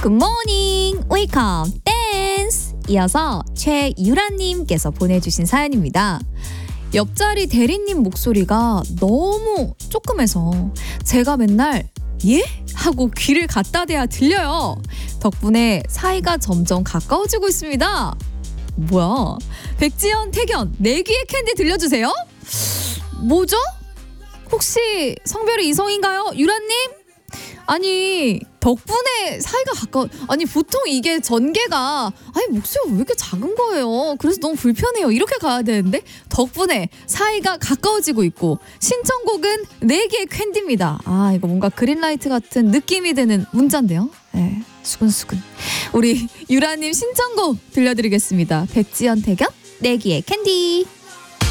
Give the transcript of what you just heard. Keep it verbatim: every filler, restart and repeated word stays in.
굿모닝 웨이컴 댄스. 이어서 최유라님께서 보내주신 사연입니다. 옆자리 대리님 목소리가 너무 조금해서 제가 맨날 예? 하고 귀를 갖다 대야 들려요. 덕분에 사이가 점점 가까워지고 있습니다. 뭐야? 백지연, 태견, 내 귀에 캔디 들려주세요? 뭐죠? 혹시 성별이 이성인가요? 유라님? 아니 덕분에 사이가 가까워. 아니 보통 이게 전개가 아니 목소리가 왜 이렇게 작은 거예요. 그래서 너무 불편해요. 이렇게 가야 되는데 덕분에 사이가 가까워지고 있고 신청곡은 네 개의 캔디입니다. 아 이거 뭔가 그린라이트 같은 느낌이 드는 문자인데요. 네, 수근수근. 우리 유라님 신청곡 들려드리겠습니다. 백지연, 태견, 네 개의 캔디.